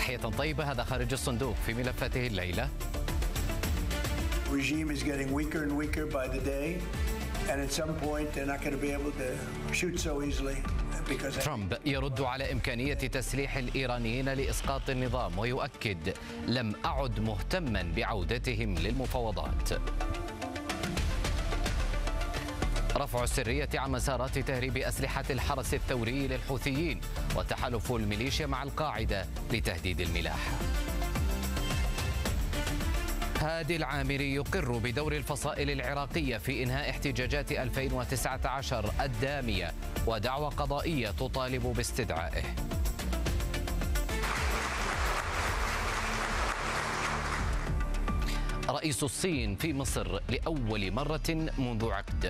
تحية طيبة. هذا خارج الصندوق في ملفاته الليلة. regime is getting weaker and weaker by the day, and at some point they're not going to be able to shoot so easily. ترامب يرد على إمكانية تسليح الإيرانيين لإسقاط النظام ويؤكد: لم أعد مهتما بعودتهم للمفاوضات. رفع السرية عن مسارات تهريب أسلحة الحرس الثوري للحوثيين وتحالف الميليشيا مع القاعدة لتهديد الملاحة. هادي العامري يقر بدور الفصائل العراقية في إنهاء احتجاجات 2019 الدامية ودعوى قضائية تطالب باستدعائه. رئيس الصين في مصر لأول مرة منذ عقد.